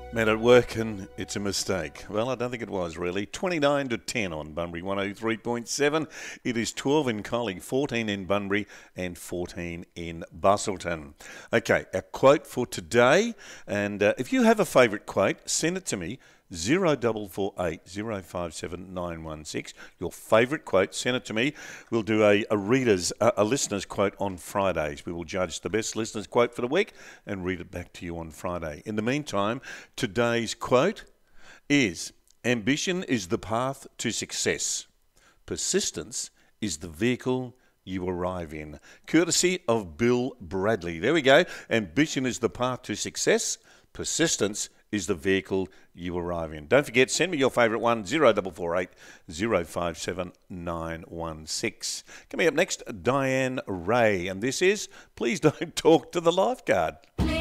Men at work and it's a mistake. Well, I don't think it was really. 29 to 10 on Bunbury 103.7. It is 12 in Collie, 14 in Bunbury and 14 in Bustleton. Okay, our quote for today, and if you have a favourite quote, send it to me. 0448 057 916. Your favourite quote, send it to me. We'll do a listener's quote on Fridays. We will judge the best listener's quote for the week and read it back to you on Friday. In the meantime, today's quote is: ambition is the path to success. Persistence is the vehicle you arrive in. Courtesy of Bill Bradley. There we go. Ambition is the path to success. Persistence is the vehicle you arrive in. Don't forget, send me your favourite one, 0448 057 916. Coming up next, Diane Ray, and this is Please Don't Talk to the Lifeguard.